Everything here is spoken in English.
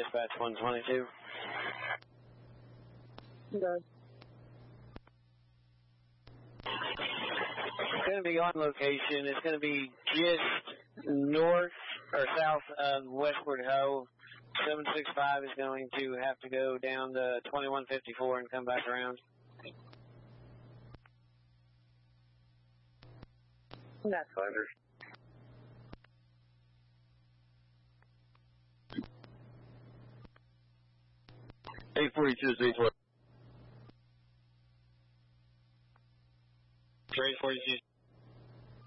dispatch 122. Okay. It's going to be on location. It's going to be just north or south of Westward Ho. 765 is going to have to go down to 2154 and come back around. That's fine. 842 is 820. 842.